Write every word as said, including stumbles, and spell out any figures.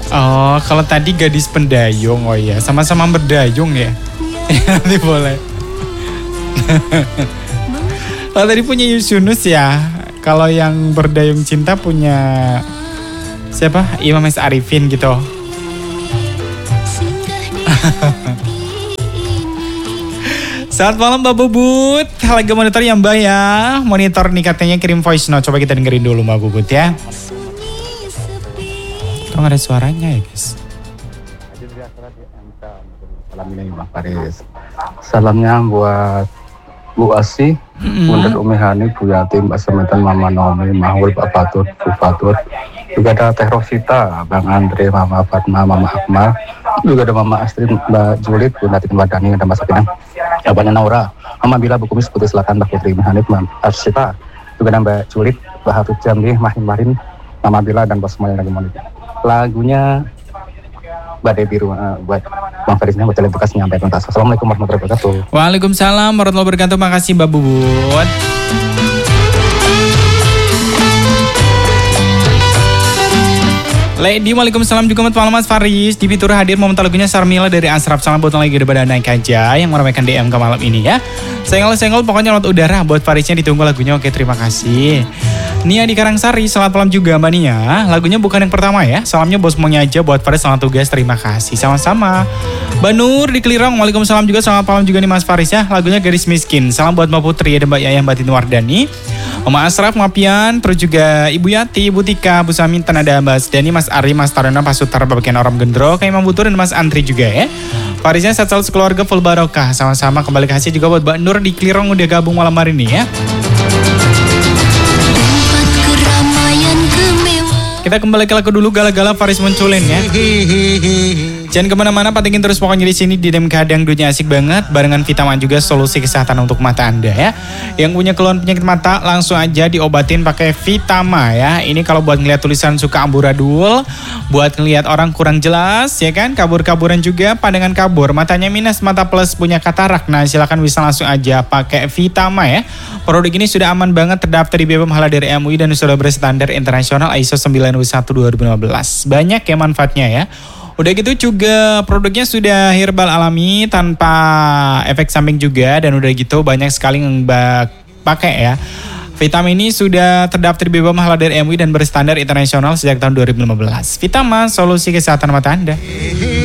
Oh, kalau tadi gadis pendayung, oh iya, sama-sama berdayung ya. Nanti boleh. Kalau tadi punya Yunus ya, kalau yang berdayung cinta punya siapa? Imam S. Arifin gitu. Selamat malam Mbak Bubut. Lagi monitor ya Mbak ya. Monitor nih katanya kirim voice note. Coba kita dengerin dulu Mbak Bubut ya. Kok gak ada suaranya ya guys? Salam ini Mbak Faris. Salamnya buat Bu Asi, mm-hmm. Bunda Umi Hani, Bu Yatim, Mbak Semetan, Mama Nomi, Mahul, Pak Fatur, Bu Fatur. Juga ada Teh Rosita, Bang Andre, Mama Fatma, Mama Akmal. Juga ada Mama Astrid, Mbak Julit, Bunda Titi Mbak Dani, ada Mbak Sapinang. Abangnya Naura, Mama Bila, Bu Kumis, Putri Selatan, Mbak Putri Hanif, Mbak Arsita. Juga ada Mbak Julit, Mbak Hatut Jambi, Mahim Marin, Mama Bila, dan bos semuanya lagi monitor. Lagunya Mbak Debi uh, buat Bang Farisnya, buat Jalan Bekas nyampe tuntas. Assalamualaikum warahmatullahi wabarakatuh. Waalaikumsalam warahmatullahi wabarakatuh. Makasih Mbak Bubut. Lady, waalaikumsalam juga selamat malam Mas Faris. Di fitur hadir meminta lagunya Sarmila dari Asraf. Salam buat lagi daripada naik aja yang meramaikan D M ke malam ini ya. Senggol-senggol pokoknya laut udara buat Farisnya, ditunggu lagunya. Oke, terima kasih. Nia di Karangsari, selamat malam juga Mbak Nia. Lagunya bukan yang pertama ya. Salamnya bos maunya aja buat Faris, selamat tugas, terima kasih. Sama-sama. Mbak Nur di Kelirong, waalaikumsalam juga, selamat malam juga nih Mas Faris ya. Lagunya Garis Miskin. Salam buat Mbak Putri, ada Mbak Yayah, Mbak Tini Wardani, Mama Asraf, Mapian, terus juga Ibu Yati, Ibu Tika, Bu Samintan, ada Mbak Dani, Mas Ari, Mas Taruna, Pak Sutar, Bagian Orang Gendro, kayak Imam Butur, dan Mas Antri juga ya. Farisnya sehat selalu sekeluarga full barokah. Sama-sama, kembali kasih juga buat Mbak Nur di Kelirong udah gabung malam hari ini ya. Kita kembali ke lagu dulu, Gala-Gala Faris munculin ya. Jangan kemana-mana, patingin terus pokoknya di sini di D M K Dangdutnya asik banget. Barengan Vitaman juga solusi kesehatan untuk mata Anda ya. Yang punya keluhan penyakit mata langsung aja diobatin pakai Vitama ya. Ini kalau buat ngeliat tulisan suka amburadul, buat ngeliat orang kurang jelas ya kan, kabur-kaburan juga, pandangan kabur, matanya minus, mata plus, punya katarak. Nah silakan bisa langsung aja pakai Vitama ya. Produk ini sudah aman banget, terdaftar di B P M Halal dari M U I dan sudah berstandar internasional I S O sembilan satu dua ribu lima belas. Banyak ya manfaatnya ya. Udah gitu juga produknya sudah herbal alami tanpa efek samping juga, dan udah gitu banyak sekali yang mbak pakai ya. Vitamin ini sudah terdaftar di B P M Halal dari M U I dan berstandar internasional sejak tahun dua ribu lima belas. Vitama, solusi kesehatan mata Anda.